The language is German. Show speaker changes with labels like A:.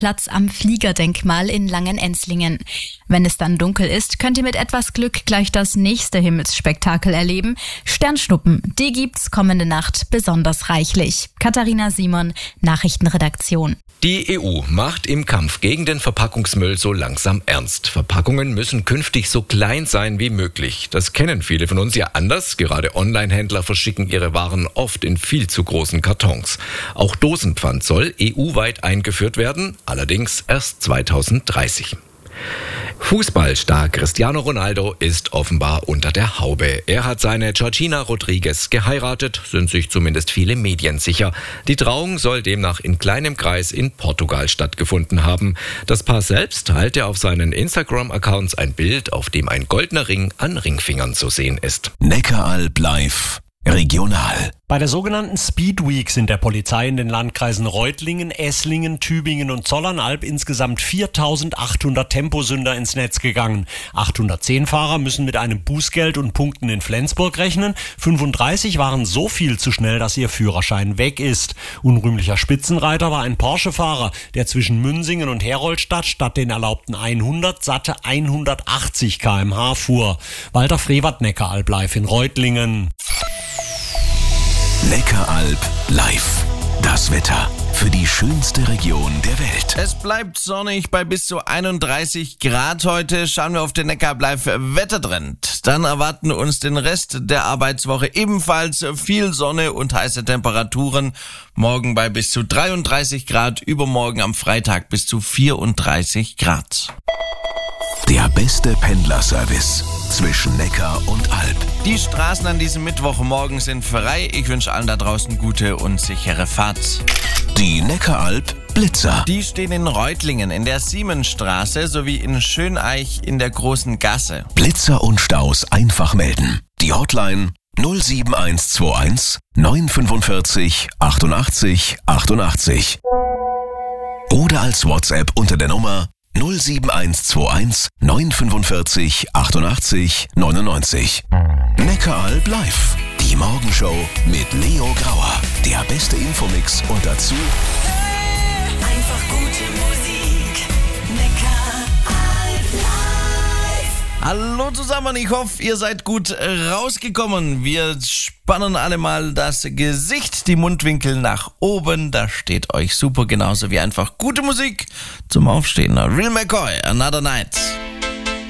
A: Platz am Fliegerdenkmal in Langenenzlingen. Wenn es dann dunkel ist, könnt ihr mit etwas Glück gleich das nächste Himmelsspektakel erleben. Sternschnuppen, die gibt's kommende Nacht besonders reichlich. Katharina Simon, Nachrichtenredaktion.
B: Die EU macht im Kampf gegen den Verpackungsmüll so langsam ernst. Verpackungen müssen künftig so klein sein wie möglich. Das kennen viele von uns ja anders. Gerade Online-Händler verschicken ihre Waren oft in viel zu großen Kartons. Auch Dosenpfand soll EU-weit eingeführt werden, allerdings erst 2030. Fußballstar Cristiano Ronaldo ist offenbar unter der Haube. Er hat seine Georgina Rodriguez geheiratet, sind sich zumindest viele Medien sicher. Die Trauung soll demnach in kleinem Kreis in Portugal stattgefunden haben. Das Paar selbst teilte auf seinen Instagram-Accounts ein Bild, auf dem ein goldener Ring an Ringfingern zu sehen ist.
C: Neckaralb live. Regional.
D: Bei der sogenannten Speed Week sind der Polizei in den Landkreisen Reutlingen, Esslingen, Tübingen und Zollernalb insgesamt 4.800 Temposünder ins Netz gegangen. 810 Fahrer müssen mit einem Bußgeld und Punkten in Flensburg rechnen. 35 waren so viel zu schnell, dass ihr Führerschein weg ist. Unrühmlicher Spitzenreiter war ein Porsche-Fahrer, der zwischen Münsingen und Heroldstadt statt den erlaubten 100 satte 180 km/h fuhr. Walter Frevert, Neckaralb live in Reutlingen.
C: Neckaralb live. Das Wetter für die schönste Region der Welt.
E: Es bleibt sonnig bei bis zu 31 Grad heute. Schauen wir auf den Neckaralb live Wettertrend. Dann erwarten uns den Rest der Arbeitswoche ebenfalls viel Sonne und heiße Temperaturen. Morgen bei bis zu 33 Grad, übermorgen am Freitag bis zu 34 Grad.
C: Der beste Pendlerservice zwischen Neckar und Alb.
E: Die Straßen an diesem Mittwochmorgen sind frei. Ich wünsche allen da draußen gute und sichere Fahrt.
C: Die Neckaralb Blitzer.
E: Die stehen in Reutlingen in der Siemensstraße sowie in Schöneich in der Großen Gasse.
C: Blitzer und Staus einfach melden. Die Hotline 07121 945 88 88. Oder als WhatsApp unter der Nummer 07121 945 88 99. Neckaralb live. Die Morgenshow mit Leo Grauer. Der beste Infomix und dazu
F: einfach gute Musik. Neckaralb live.
E: Hallo zusammen, ich hoffe, ihr seid gut rausgekommen. Wir spannen alle mal das Gesicht, die Mundwinkel nach oben. Das steht euch super, genauso wie einfach gute Musik zum Aufstehen. Real McCoy, Another Night.